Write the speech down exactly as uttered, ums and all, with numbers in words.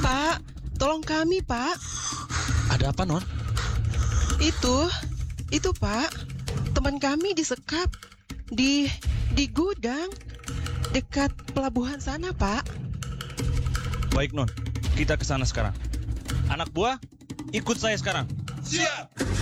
Pak, tolong kami, Pak. Ada apa, Non? Itu, itu Pak, teman kami disekap di di gudang dekat pelabuhan sana, Pak. Baik, Non. Kita ke sana sekarang. Anak buah, ikut saya sekarang. Siap.